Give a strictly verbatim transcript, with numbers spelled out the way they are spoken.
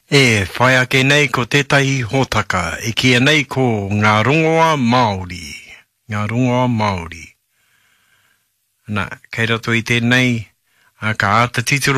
E whai ake nei ko tētahi hōtaka, e kia nei ko ngā rongoa Māori. Ngā rongoa Māori. Nā, kei rato i tēnei, ka āta titiro